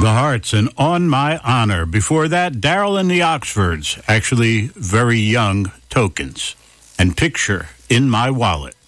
The Hearts and On My Honor. Before that, Daryl and the Oxfords, actually very young Tokens, and Picture in My Wallet.